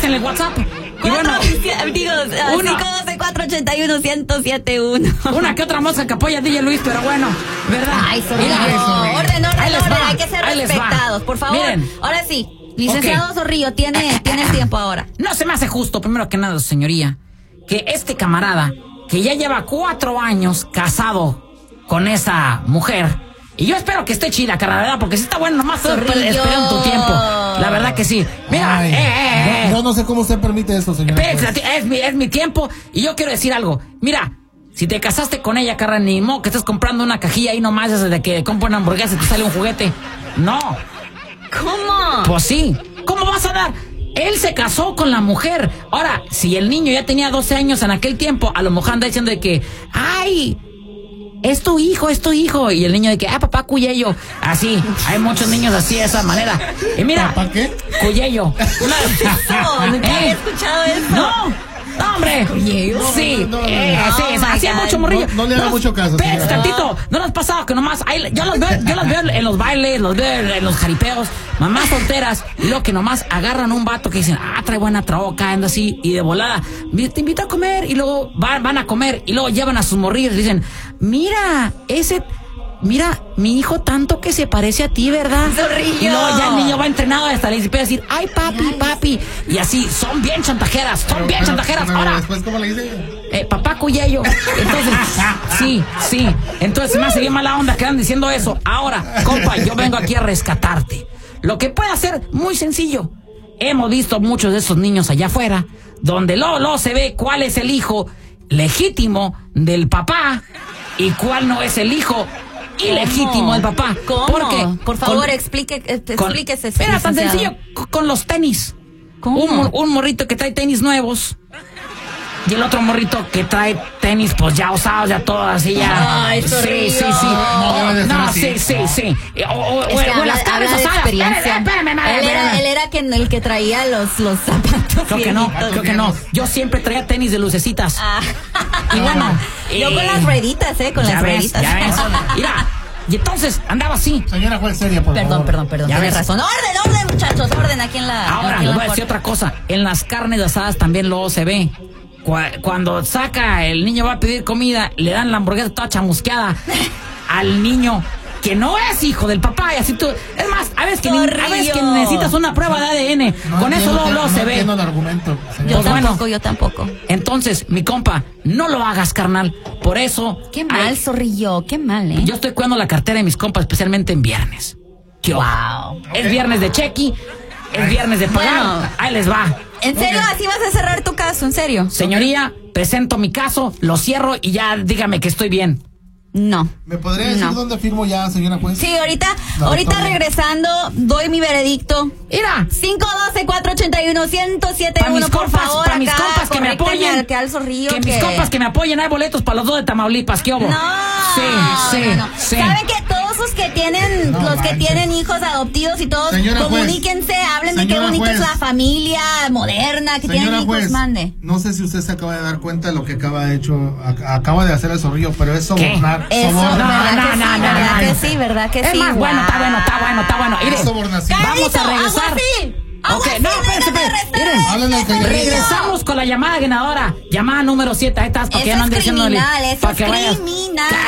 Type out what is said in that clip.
en el WhatsApp. Y bueno, 512-481-1071. Una que otra mosca que apoya a DJ Luis, pero bueno, ¿verdad? Ay, Zorrillo. Orden, hay que ser respetados, por favor. Miren. Ahora sí, licenciado Zorrillo, tiene el tiempo ahora. No se me hace justo, primero que nada, señoría, que este camarada, que ya lleva 4 años casado con esa mujer, y yo espero que esté chida, cara, ¿verdad? Porque si está bueno, nomás esperando tu tiempo. La verdad que sí. Mira, yo no sé cómo usted permite eso, señor. Es mi tiempo, y yo quiero decir algo. Mira, si te casaste con ella, cara, ni modo que estés comprando una cajilla ahí nomás desde que compra una hamburguesa y te sale un juguete. No. ¿Cómo? Pues sí. ¿Cómo vas a dar? Él se casó con la mujer. Ahora, si el niño ya tenía 12 años en aquel tiempo, a lo mejor anda diciendo de que, ay, es tu hijo. Y el niño de que, papá Cuyello. Así, hay muchos niños así de esa manera. Y mira, ¿Papá qué? Cuyello. Nunca había escuchado eso. No, hombre. Sí, así hay mucho morrillo. No le haga mucho caso. Espérate tantito. ¿No nos ha pasado que nomás yo los veo en los bailes, los veo en los jaripeos, mamás solteras, y luego que nomás agarran un vato que dicen, trae buena troca, anda así, y de volada, te invito a comer, y luego van a comer, y luego llevan a sus morrillos y dicen, mira, mi hijo tanto que se parece a ti, ¿verdad? Zorrillo. Y luego ya el niño va entrenado hasta le puede decir, ay, papi. Y así, son bien chantajeras. Ahora, después, ¿cómo le dice? Papá Cuyello. Entonces, sí. Entonces, me hace bien mala onda que andan diciendo eso. Ahora, compa, yo vengo aquí a rescatarte. Lo que puede hacer, muy sencillo. Hemos visto muchos de esos niños allá afuera, donde luego se ve cuál es el hijo legítimo del papá y cuál no es el hijo ilegítimo del papá. ¿Cómo? Porque por favor, explíquese. Era tan sencillo con los tenis. ¿Cómo? Un morrito que trae tenis nuevos y el otro morrito que trae tenis pues ya usados, ya todos así ya. Ay, sí. No, sí. O en las carnes de asadas. Experiencia. Espérame. Él era el que traía los zapatos. Creo que no. Yo siempre traía tenis de lucecitas. Y bueno, yo con las rueditas, con las rueditas. Ya ves. Mira, y entonces andaba así. Señora juez seria, por favor. Perdón. Ya Tienes ves. razón. Orden, muchachos. Orden aquí en la. Ahora, les voy a decir otra cosa. En las carnes asadas también luego se ve. Cuando el niño va a pedir comida, le dan la hamburguesa toda chamusqueada al niño que no es hijo del papá. Y así tú. Es más, a veces que necesitas una prueba de ADN. Con eso luego se ve. No entiendo el argumento, Yo tampoco. Entonces, mi compa, no lo hagas, carnal. Por eso. Qué mal, Zorrillo. Qué mal, Yo estoy cuidando la cartera de mis compas, especialmente en viernes. Wow. Es viernes de chequi. Es viernes de pagar. Bueno. Ahí les va. ¿En serio así vas a cerrar tu caso? ¿En serio? Señoría, presento mi caso, lo cierro y ya dígame que estoy bien. No. ¿Me podría decir dónde firmo ya, señora juez? Sí, ahorita regresando, doy mi veredicto. Mira. 512-481-1071, por favor. Para mis compas que me apoyen. Mis compas que me apoyen, hay boletos para los dos de Tamaulipas, ¿qué hubo? No. Sí. ¿Saben que todos los que tienen hijos adoptivos y todos, señora comuníquense, hablen de qué señora bonita es juez. la familia moderna, que Señora tienen hijos, juez, mande. no sé si usted se acaba de dar cuenta de lo que acaba de hacer el Zorrillo, pero es sobornar. Eso, ¿verdad que sí? ¿Verdad que sí? Es más, bueno, está bueno. Mire, sobornación. Vamos a regresar. Regresamos con la llamada ganadora. Llamada número 7. Ahí estás, para que ya no anden diciendo. Eso es criminal.